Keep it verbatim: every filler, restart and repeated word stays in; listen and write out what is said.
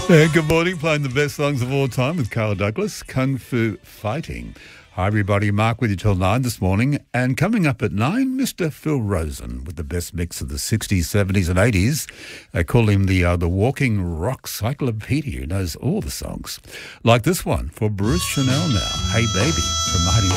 Uh, good morning, playing the best songs of all time with Carl Douglas, Kung Fu Fighting. Hi everybody, Mark with you till nine this morning. And coming up at nine, Mister Phil Rosen with the best mix of the sixties, seventies and eighties. They call him the uh, the walking rock cyclopedia who knows all the songs. Like this one for Bruce Chanel now, Hey Baby from nineteen